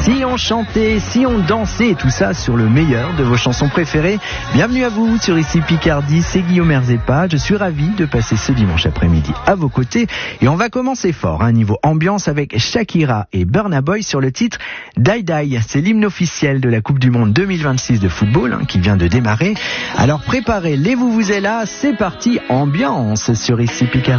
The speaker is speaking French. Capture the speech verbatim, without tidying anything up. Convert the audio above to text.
si on chantait, si on dansait, tout ça sur le meilleur de vos chansons préférées. Bienvenue à vous sur Ici Picardie, c'est Guillaume Herzepa. Je suis ravi de passer ce dimanche après-midi à vos côtés. Et on va commencer fort, hein, niveau ambiance, avec Shakira et Burna Boy sur le titre Die Die. C'est l'hymne officiel de la Coupe du Monde deux mille vingt-six de football, hein, qui vient de démarrer. Alors préparez les vous vous êtes là, c'est parti, ambiance sur Ici Picardie.